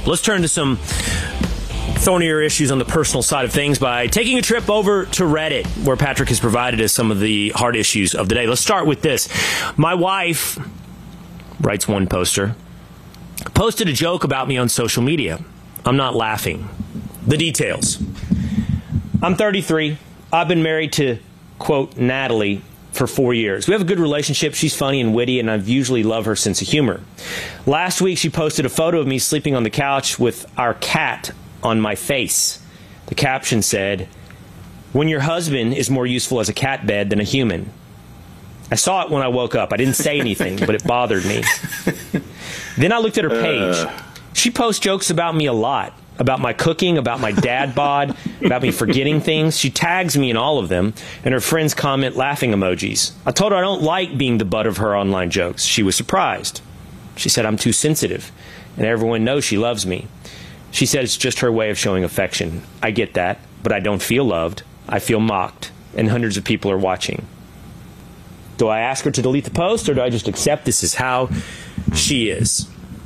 Let's turn to some thornier issues on the personal side of things by taking a trip over to Reddit, where Patrick has provided us some of the hard issues of the day. Let's start with this. My wife, writes one poster, posted a joke about me on social media. I'm not laughing. The details. I'm 33. I've been married to, quote, Natalie for 4 years. We have a good relationship. She's funny and witty, and I've usually loved her sense of humor. Last week, she posted a photo of me sleeping on the couch with our cat on my face. The caption said, "When your husband is more useful as a cat bed than a human." I saw it when I woke up. I didn't say anything, but it bothered me. Then I looked at her page. She posts jokes about me a lot. About my cooking, about my dad bod, about me forgetting things. She tags me in all of them, and her friends comment laughing emojis. I told her I don't like being the butt of her online jokes. She was surprised. She said I'm too sensitive, and everyone knows she loves me. She said it's just her way of showing affection. I get that, but I don't feel loved. I feel mocked, and hundreds of people are watching. Do I ask her to delete the post, or do I just accept this is how she is?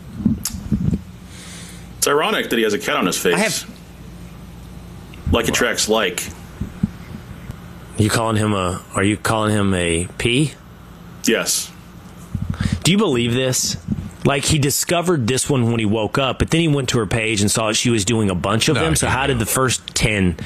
It's ironic that he has a cat on his face. Like attracts like. Are you calling him a P? Yes. Do you believe this? Like, he discovered this one when he woke up, but then he went to her page and saw she was doing a bunch of them. So how did the first 10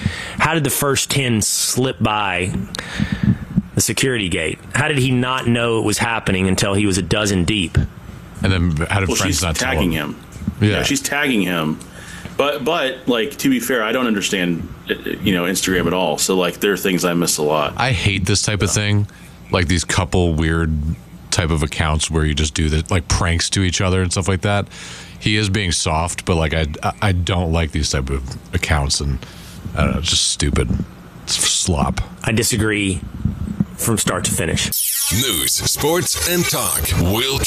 slip by the security gate? How did he not know it was happening until he was a dozen deep? And then how did friends she's not tell tagging him? him? Yeah, she's tagging him. But like, to be fair, I don't understand Instagram at all. So like, there are things I miss a lot. I hate this type of thing, like these couple weird type of accounts where you just do the like pranks to each other and stuff like that. He is being soft, but like I don't like these type of accounts, and I don't know, it's just stupid. It's slop. I disagree from start to finish. News, sports, and talk. Will